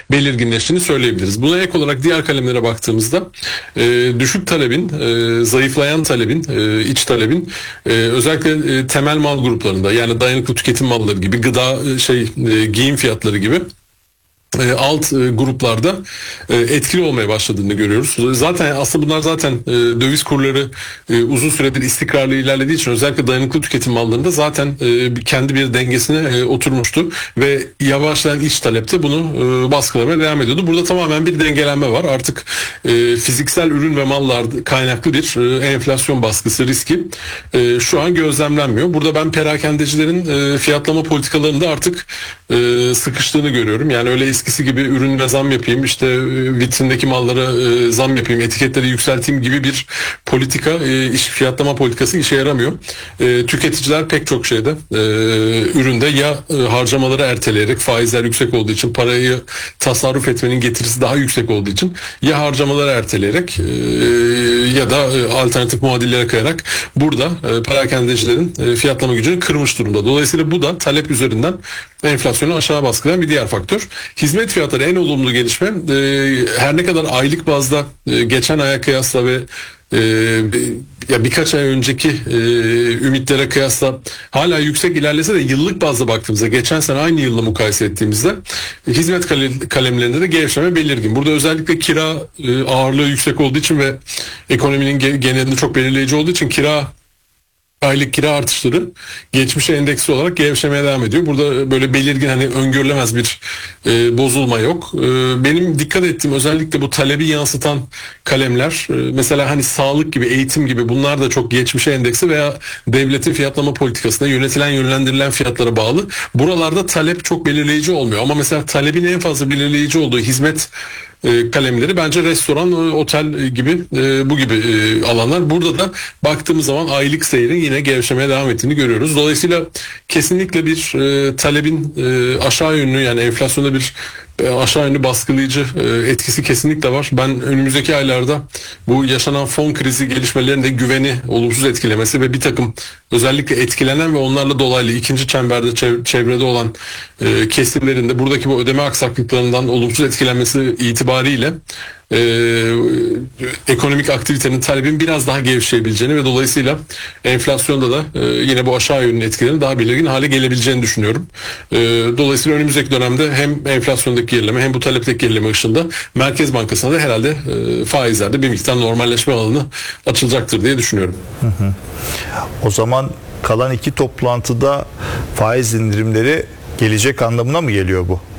belirginleştiğini söyleyebiliriz. Buna ek olarak diğer kalemlere baktığımızda düşük talebin, zayıflayan talebin, iç talebin özellikle temel mal gruplarında, yani dayanıklı tüketim malları gibi, gıda, giyim fiyatları gibi alt gruplarda etkili olmaya başladığını görüyoruz. Zaten aslında bunlar zaten döviz kurları uzun süredir istikrarlı ilerlediği için özellikle dayanıklı tüketim mallarında zaten kendi bir dengesine oturmuştu ve yavaşlayan iç talepte bunu baskılamaya devam ediyordu. Burada tamamen bir dengelenme var. Artık fiziksel ürün ve mallar kaynaklı bir enflasyon baskısı riski şu an gözlemlenmiyor. Burada ben perakendecilerin fiyatlama politikalarında artık sıkıştığını görüyorum. Yani öyle eskisi gibi ürünle zam yapayım, işte vitrindeki mallara zam yapayım, etiketleri yükselteyim gibi bir politika, fiyatlama politikası işe yaramıyor. Tüketiciler pek çok şeyde, üründe ya harcamaları erteleyerek, faizler yüksek olduğu için, parayı tasarruf etmenin getirisi daha yüksek olduğu için ya harcamaları erteleyerek ya da alternatif muadillere kayarak burada perakendecilerin fiyatlama gücünü kırmış durumda. Dolayısıyla bu da talep üzerinden enflasyonu aşağı baskılayan bir diğer faktör. Hizmet fiyatları en olumlu gelişme. Her ne kadar aylık bazda geçen aya kıyasla ve ya birkaç ay önceki ümitlere kıyasla hala yüksek ilerlese de yıllık bazda baktığımızda, geçen sene aynı yılla mukayese ettiğimizde hizmet kalemlerinde de gevşeme belirgin. Burada özellikle kira ağırlığı yüksek olduğu için ve ekonominin genelinde çok belirleyici olduğu için aylık kira artışları geçmişe endeksli olarak gevşemeye devam ediyor. Burada böyle belirgin, hani öngörülemez bir bozulma yok. Benim dikkat ettiğim özellikle bu talebi yansıtan kalemler, mesela hani sağlık gibi, eğitim gibi, bunlar da çok geçmişe endeksi veya devletin fiyatlama politikasına, yönlendirilen fiyatlara bağlı. Buralarda talep çok belirleyici olmuyor. Ama mesela talebin en fazla belirleyici olduğu hizmet kalemleri bence restoran, otel gibi, bu gibi alanlar. Burada da baktığımız zaman aylık seyrin yine gevşemeye devam ettiğini görüyoruz. Dolayısıyla kesinlikle bir talebin aşağı yönlü, yani enflasyonda bir aşağı yönlü baskılayıcı etkisi kesinlikle var. Ben önümüzdeki aylarda bu yaşanan fon krizi gelişmelerinde güveni olumsuz etkilemesi ve bir takım özellikle etkilenen ve onlarla dolaylı ikinci çemberde, çevrede olan kesimlerin de buradaki bu ödeme aksaklıklarından olumsuz etkilenmesi itibariyle ekonomik aktivitenin, talebin biraz daha gevşeyebileceğini ve dolayısıyla enflasyonda da yine bu aşağı yönlü etkilerin daha belirgin hale gelebileceğini düşünüyorum. Dolayısıyla önümüzdeki dönemde hem enflasyondaki gerileme hem bu talepteki gerileme ışığında Merkez Bankası'na da herhalde faizlerde bir miktar normalleşme alanı açılacaktır diye düşünüyorum. O zaman kalan iki toplantıda faiz indirimleri gelecek anlamına mı geliyor bu?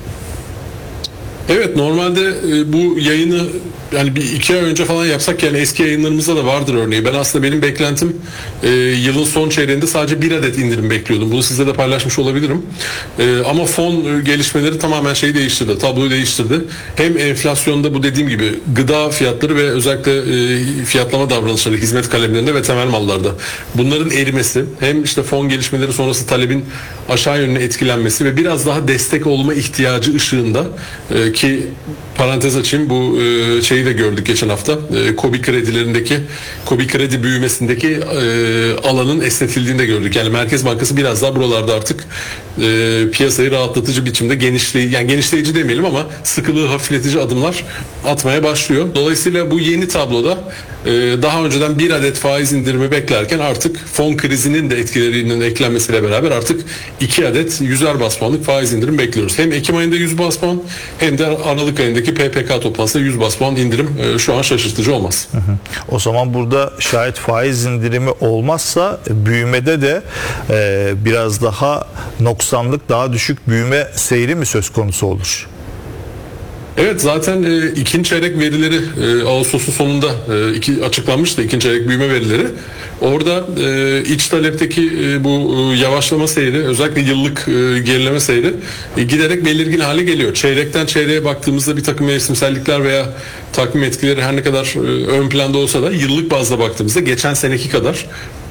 Evet, normalde bu yayını yani bir iki ay önce falan yapsak, yani eski yayınlarımızda da vardır örneği. Ben aslında, benim beklentim yılın son çeyreğinde sadece bir adet indirim bekliyordum. Bunu sizle de paylaşmış olabilirim. Ama fon gelişmeleri tamamen şeyi değiştirdi, tabloyu değiştirdi. Hem enflasyonda bu dediğim gibi gıda fiyatları ve özellikle fiyatlama davranışları hizmet kalemlerinde ve temel mallarda, bunların erimesi, hem işte fon gelişmeleri sonrası talebin aşağı yönlü etkilenmesi ve biraz daha destek olma ihtiyacı ışığında, ki parantez açayım, bu şeyi de gördük geçen hafta. KOBİ kredilerindeki, KOBİ kredi büyümesindeki alanın esnetildiğini de gördük. Yani Merkez Bankası biraz daha buralarda artık piyasayı rahatlatıcı biçimde genişleyici demeyelim ama sıkılığı hafifletici adımlar atmaya başlıyor. Dolayısıyla bu yeni tabloda daha önceden bir adet faiz indirimi beklerken artık fon krizinin de etkilerinin eklenmesiyle beraber artık 2 adet 100'er bas puanlık faiz indirim bekliyoruz. Hem Ekim ayında 100 bas puan hem de Aralık ayındaki PPK toplantısında 100 bas puan indirim şu an şaşırtıcı olmaz. O zaman burada şayet faiz indirimi olmazsa büyümede de biraz daha noksanlık, daha düşük büyüme seyri mi söz konusu olur? Evet, zaten ikinci çeyrek verileri Ağustos'un sonunda açıklanmıştı, ikinci çeyrek büyüme verileri. Orada iç talepteki bu yavaşlama seyri, özellikle yıllık gerileme seyri giderek belirgin hale geliyor. Çeyrekten çeyreğe baktığımızda bir takım mevsimsellikler veya takvim etkileri her ne kadar ön planda olsa da yıllık bazda baktığımızda geçen seneki kadar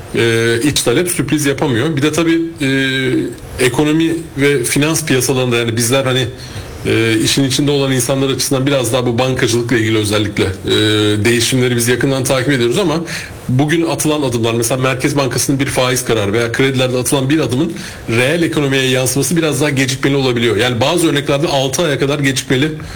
iç talep sürpriz yapamıyor. Bir de tabii ekonomi ve finans piyasalarında, yani bizler hani işin içinde olan insanlar açısından biraz daha bu bankacılıkla ilgili özellikle değişimleri biz yakından takip ediyoruz ama bugün atılan adımlar, mesela Merkez Bankası'nın bir faiz kararı veya kredilerde atılan bir adımın reel ekonomiye yansıması biraz daha gecikmeli olabiliyor. Yani bazı örneklerde 6 aya kadar gecikmeli